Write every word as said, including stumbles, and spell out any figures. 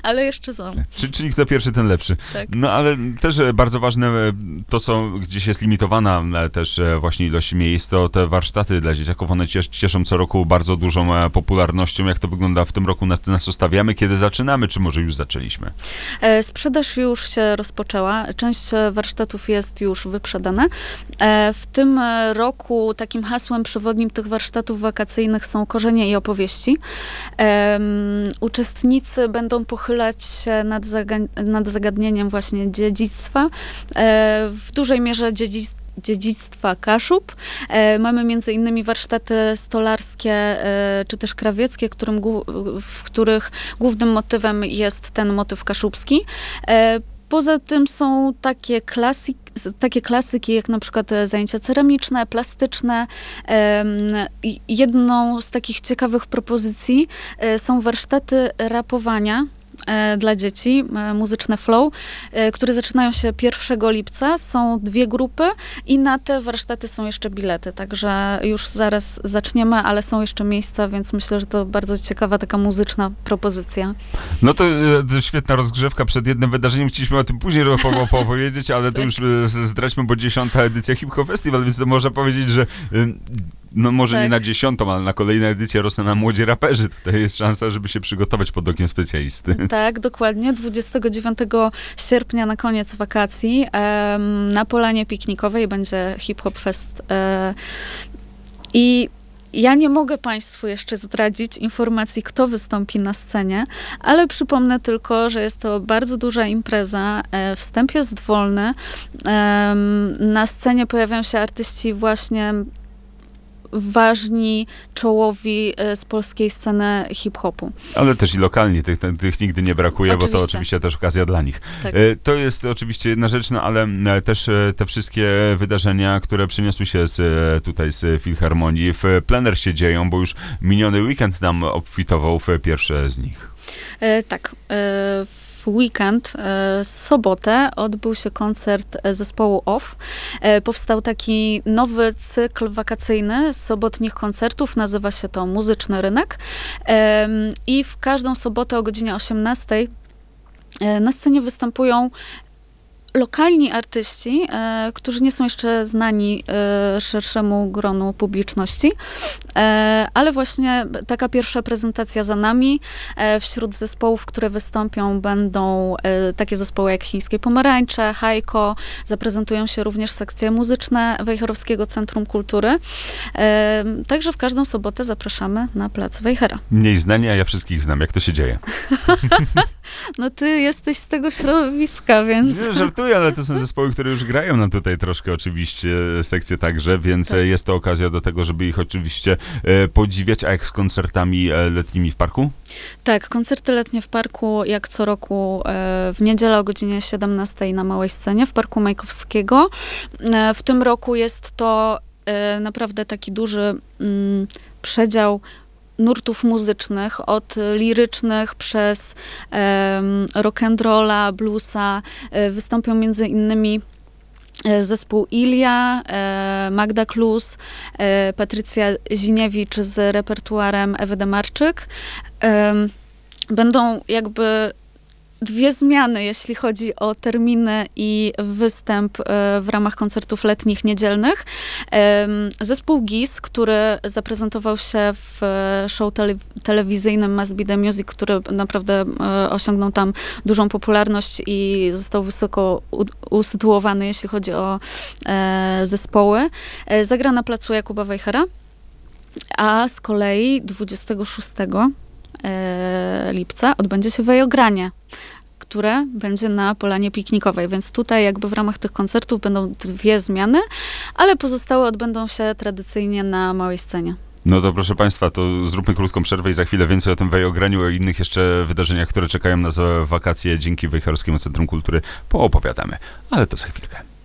ale jeszcze są. Czyli, czyli kto pierwszy, ten lepszy. Tak. No ale też bardzo ważne to, co gdzieś jest limitowana też właśnie ilość miejsc, to te warsztaty dla dzieciaków, one cieszą co roku bardzo dużą popularnością. Jak to wygląda w tym roku? Na co nas ustawiamy? Kiedy zaczynamy? Czy może już zaczęliśmy? Sprzedaż już się rozpoczęła. Część warsztatów jest już wyprzedana. W tym roku takim hasłem przewodnim tych warsztatów wakacyjnych są korzenie i opowieści. Uczestnicy będą pochylać się nad, zaga- nad zagadnieniem właśnie dziedzictwa. W dużej mierze dziedzictwa dziedzictwa Kaszub. E, mamy między innymi warsztaty stolarskie e, czy też krawieckie, którym, w których głównym motywem jest ten motyw kaszubski. E, poza tym są takie klasyki, takie klasyki jak na przykład zajęcia ceramiczne, plastyczne. E, jedną z takich ciekawych propozycji e, są warsztaty rapowania dla dzieci, muzyczne flow, które zaczynają się pierwszego lipca. Są dwie grupy i na te warsztaty są jeszcze bilety, także już zaraz zaczniemy, ale są jeszcze miejsca, więc myślę, że to bardzo ciekawa taka muzyczna propozycja. No to, to świetna rozgrzewka przed jednym wydarzeniem. Chcieliśmy o tym później opowiedzieć, ale to już zdradźmy, bo dziesiąta edycja Hip Hop Festival, więc to można powiedzieć, że no może tak. nie na dziesiątą, ale na kolejną edycję rosną nam młodzi raperzy. Tutaj jest szansa, żeby się przygotować pod okiem specjalisty. Tak, dokładnie. dwudziestego dziewiątego sierpnia na koniec wakacji em, na polanie piknikowej będzie Hip Hop Fest. E, I ja nie mogę Państwu jeszcze zdradzić informacji, kto wystąpi na scenie, ale przypomnę tylko, że jest to bardzo duża impreza. E, wstęp jest wolny. E, na scenie pojawiają się artyści właśnie ważni, czołowi z polskiej sceny hip-hopu. Ale też i lokalnie, tych, tych nigdy nie brakuje, oczywiście. Bo to oczywiście też okazja dla nich. Tak. To jest oczywiście jedna rzecz, no ale też te wszystkie wydarzenia, które przyniosły się z, tutaj z Filharmonii, w plener się dzieją, bo już miniony weekend nam obfitował w pierwsze z nich. E, tak. E, w weekend, e, sobotę, odbył się koncert zespołu Off. E, powstał taki nowy cykl wakacyjny z sobotnich koncertów. Nazywa się to Muzyczny Rynek. E, I w każdą sobotę o godzinie osiemnastej e, na scenie występują lokalni artyści, e, którzy nie są jeszcze znani e, szerszemu gronu publiczności, e, ale właśnie taka pierwsza prezentacja za nami. E, wśród zespołów, które wystąpią, będą e, takie zespoły jak Chińskie Pomarańcze, Hajko, zaprezentują się również sekcje muzyczne Wejherowskiego Centrum Kultury. E, także w każdą sobotę zapraszamy na plac Wejhera. Mniej znani, a ja wszystkich znam. Jak to się dzieje? No ty jesteś z tego środowiska, więc... Nie, żartuję, ale to są zespoły, które już grają nam tutaj troszkę oczywiście, sekcje także, więc tak. Jest to okazja do tego, żeby ich oczywiście e, podziwiać. A jak z koncertami e, letnimi w parku? Tak, koncerty letnie w parku jak co roku e, w niedzielę o godzinie siedemnastej na Małej Scenie w Parku Majkowskiego. E, w tym roku jest to e, naprawdę taki duży mm, przedział nurtów muzycznych, od lirycznych przez um, rock'n'rolla, bluesa. E, wystąpią między innymi e, zespół Ilia, e, Magda Klus, e, Patrycja Ziniewicz z repertuarem Ewy Demarczyk. E, będą jakby dwie zmiany, jeśli chodzi o terminy i występ w ramach koncertów letnich, niedzielnych. Zespół Giz, który zaprezentował się w show tele- telewizyjnym Must Be The Music, który naprawdę osiągnął tam dużą popularność i został wysoko u- usytuowany, jeśli chodzi o zespoły. Zagra na placu Jakuba Wejhera, a z kolei dwudziestego szóstego lipca odbędzie się Wejogranie, które będzie na polanie piknikowej, więc tutaj jakby w ramach tych koncertów będą dwie zmiany, ale pozostałe odbędą się tradycyjnie na Małej Scenie. No to proszę Państwa, to zróbmy krótką przerwę i za chwilę więcej o tym Wejograniu, o innych jeszcze wydarzeniach, które czekają nas w wakacje dzięki Wejherowskiemu Centrum Kultury poopowiadamy, ale to za chwilkę.